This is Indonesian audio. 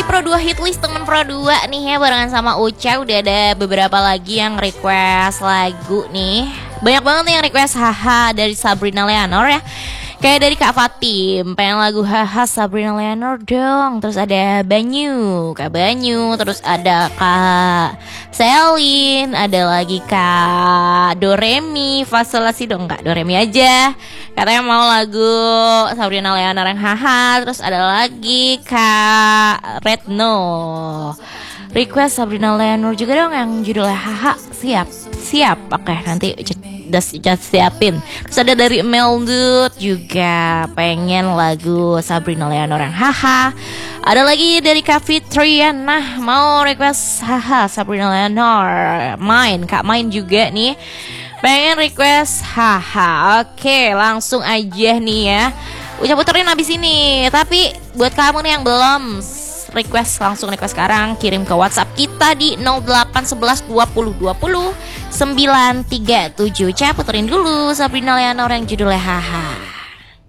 Pro 2 hitlist temen Pro 2 nih ya, barengan sama Uca. Udah ada beberapa lagi yang request lagu nih. Banyak banget nih yang request Haha dari Sabrina Leonor ya. Kayak dari Kak Fatim, pengen lagu Haha Sabrina Leonor dong. Terus ada Kak Banyu. Terus ada Kak Selin. Ada lagi Kak Doremi. Fasolasi dong Kak Doremi aja. Katanya mau lagu Sabrina Leonor yang Haha. Terus ada lagi Kak Retno, request Sabrina Leonor juga dong yang judulnya Haha. Siap. Oke, nanti just siapin. Terus ada dari Meldut juga pengen lagu Sabrina Leonor yang Haha. Ada lagi dari Kak Fitriana mau request Haha Sabrina Leonor. Kak main juga nih pengen request Haha. Oke, langsung aja nih ya, Ucap puterin abis ini. Tapi buat kamu nih yang belum langsung request sekarang, kirim ke WhatsApp kita di 0811 20 20 937. Puterin dulu Sabrina Leonor yang judulnya Haha.